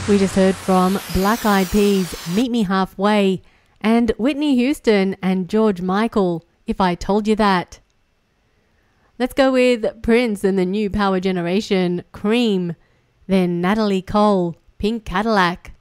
We just heard from Black Eyed Peas, Meet Me Halfway, and Whitney Houston and George Michael, If I Told You That. Let's go with Prince and the new power generation, Cream, then Natalie Cole, Pink Cadillac.